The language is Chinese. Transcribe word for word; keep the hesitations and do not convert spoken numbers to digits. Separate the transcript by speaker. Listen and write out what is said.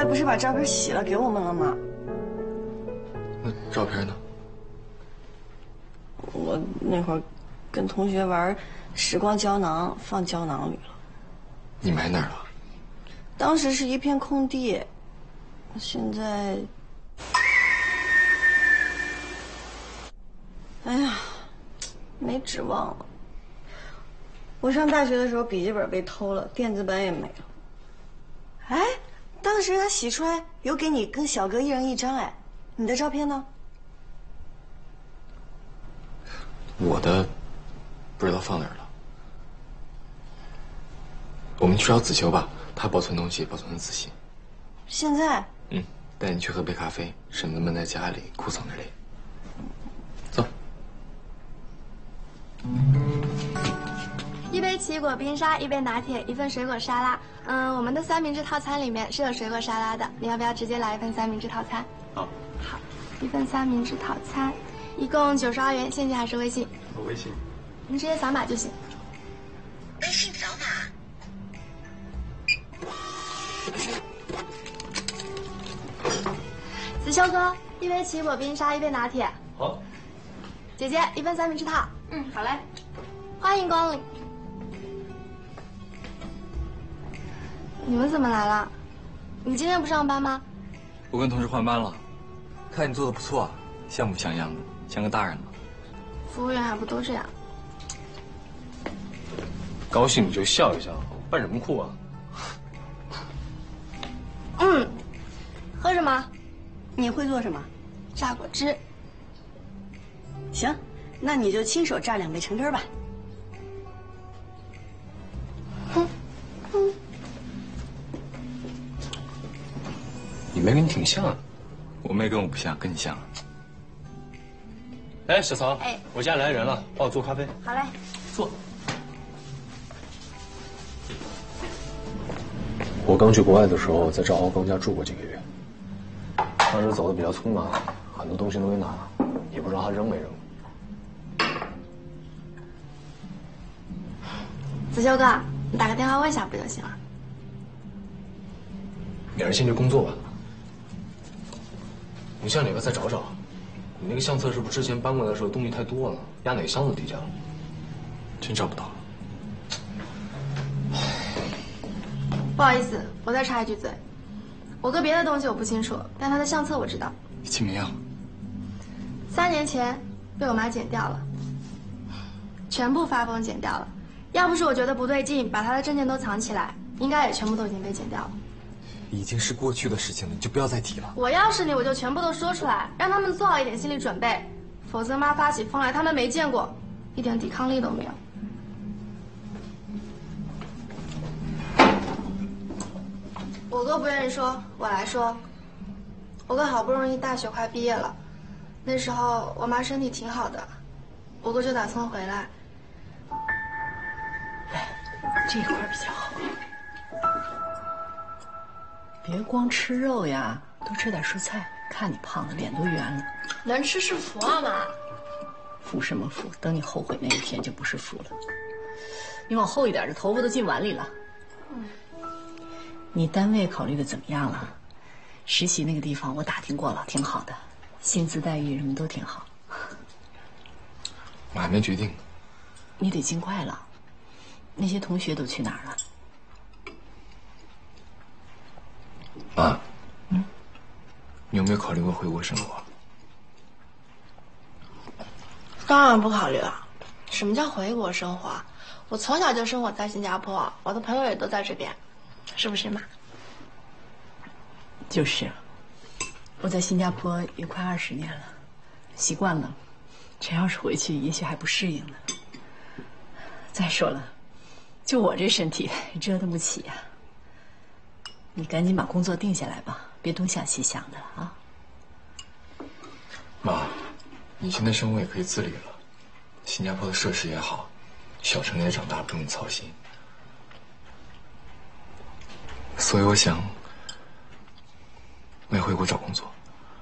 Speaker 1: 来不是把照片洗了给我们了吗？
Speaker 2: 那照片呢？
Speaker 1: 我那会儿跟同学玩时光胶囊，放胶囊里了。
Speaker 2: 你埋哪儿了？
Speaker 1: 当时是一片空地，现在，哎呀，没指望了。我上大学的时候，笔记本被偷了，电子版也没了。哎，当时他洗出来有给你跟小哥一人一张，哎，你的照片呢？
Speaker 2: 我的不知道放哪儿了。我们去找子修吧，他保存东西保存的仔细。
Speaker 1: 现在？
Speaker 2: 嗯，带你去喝杯咖啡，省得闷在家里哭丧着脸。走。
Speaker 3: 一杯奇异果冰沙，一杯拿铁，一份水果沙拉。嗯，我们的三明治套餐里面是有水果沙拉的，你要不要直接来一份三明治套餐？
Speaker 2: 好。
Speaker 3: 好，一份三明治套餐，一共九十二元，现金还是微信？
Speaker 2: 我微信。
Speaker 3: 您直接扫码就行。
Speaker 4: 微信扫码。
Speaker 3: 子修哥，一杯奇异果冰沙，一杯拿铁。
Speaker 2: 好。
Speaker 3: 姐姐，一份三明治套。
Speaker 4: 嗯，好嘞。
Speaker 3: 欢迎光临。你们怎么来了？你今天不上班吗？
Speaker 2: 我跟同事换班了，看你做的不错，像模像样的，像个大人了。
Speaker 3: 服务员还不都这样？
Speaker 5: 高兴你就笑一笑，扮什么酷啊？
Speaker 3: 嗯，喝什么？
Speaker 1: 你会做什么？
Speaker 3: 榨果汁。
Speaker 1: 行，那你就亲手榨两杯橙汁吧。
Speaker 3: 哼，哼。
Speaker 5: 你妹跟你挺像啊。
Speaker 2: 我妹跟我不像，跟你像。
Speaker 5: 哎，小曹，
Speaker 3: 哎，
Speaker 5: 我家来人了，帮我做咖啡。
Speaker 3: 好嘞。
Speaker 5: 坐。我刚去国外的时候，在赵敖刚家住过几个月。当时走的比较匆忙，很多东西都没拿，也不知道他扔没扔。
Speaker 3: 子修哥，你打个电话问一下不就行了？
Speaker 5: 明儿先去工作吧。你向里边再找找，你那个相册是不是之前搬过来的时候东西太多了，压哪个箱子底下了？
Speaker 2: 真找不到了。
Speaker 3: 不好意思，我再插一句嘴，我哥别的东西我不清楚，但他的相册我知道。
Speaker 2: 怎么样？
Speaker 3: 三年前被我妈剪掉了，全部发疯剪掉了。要不是我觉得不对劲，把他的证件都藏起来，应该也全部都已经被剪掉了。
Speaker 2: 已经是过去的事情了，你就不要再提了。
Speaker 3: 我要是你，我就全部都说出来，让他们做好一点心理准备，否则妈发起疯来，他们没见过，一点抵抗力都没有。我哥不愿意说，我来说。我哥好不容易大学快毕业了，那时候我妈身体挺好的，我哥就打算回来。
Speaker 6: 这块比较好，别光吃肉呀，多吃点蔬菜。看你胖的，脸都圆了。
Speaker 3: 能吃是福啊，妈。
Speaker 6: 福什么福？等你后悔那一天就不是福了。你往后一点，这头发都进碗里了。嗯。你单位考虑的怎么样了？实习那个地方我打听过了，挺好的，薪资待遇什么都挺好。
Speaker 2: 我还没决定。
Speaker 6: 你得尽快了。那些同学都去哪儿了？
Speaker 2: 妈，嗯，你有没有考虑过回国生活？
Speaker 3: 当然不考虑了。什么叫回国生活？我从小就生活在新加坡，我的朋友也都在这边，是不是妈？
Speaker 6: 就是，我在新加坡也快二十年了，习惯了。真要是回去，也许还不适应呢。再说了。就我这身体折腾不起呀、啊！你赶紧把工作定下来吧，别东想西想的啊！
Speaker 2: 妈，你现在生活也可以自理了，新加坡的设施也好，小陈也长大，不用你操心。所以我想，我也回国找工作。